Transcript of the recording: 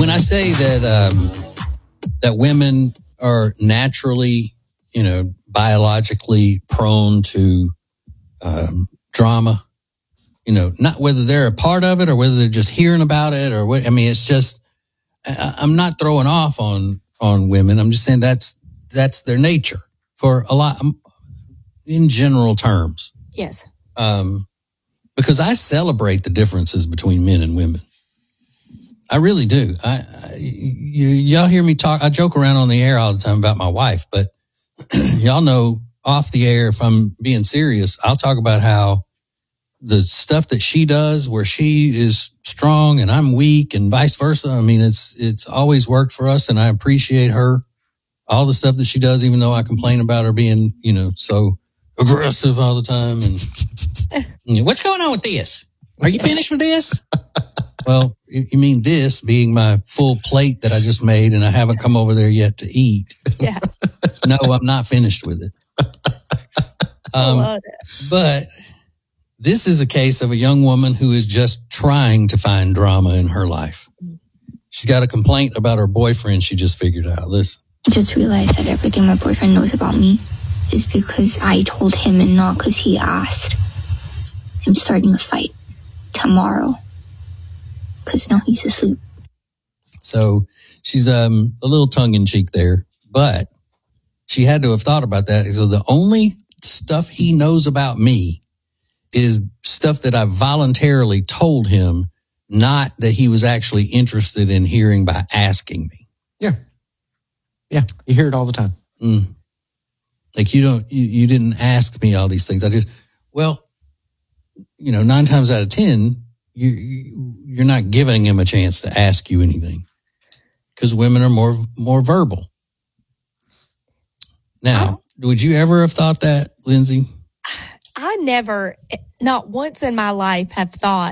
when I say that women are naturally, biologically prone to drama, not whether they're a part of it or whether they're just hearing about it or what. I mean, it's just, I'm not throwing off on women. I'm just saying that's their nature for a lot, in general terms. Yes. Because I celebrate the differences between men and women. I really do. Y'all hear me talk. I joke around on the air all the time about my wife, but y'all know off the air, if I'm being serious, I'll talk about how the stuff that she does where she is strong and I'm weak and vice versa. I mean, it's always worked for us, and I appreciate her, all the stuff that she does, even though I complain about her being, so aggressive all the time. And what's going on with this? Are you finished with this? Well, you mean this being my full plate that I just made and I haven't come over there yet to eat. Yeah. No, I'm not finished with it. I love it. But this is a case of a young woman who is just trying to find drama in her life. She's got a complaint about her boyfriend she just figured out. Listen. I just realized that everything my boyfriend knows about me is because I told him and not because he asked. I'm starting a fight tomorrow because now he's asleep. So she's a little tongue-in-cheek there, but she had to have thought about that. So the only stuff he knows about me is stuff that I voluntarily told him, not that he was actually interested in hearing by asking me. Yeah. Yeah. You hear it all the time. Like you didn't ask me all these things. I just, 9 times out of 10, you're not giving him a chance to ask you anything because women are more verbal. Now, would you ever have thought that, Lindsay? I never, not once in my life, have thought